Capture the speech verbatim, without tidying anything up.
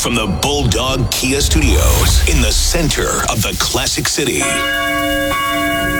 from the Bulldog Kia Studios in the center of the Classic City.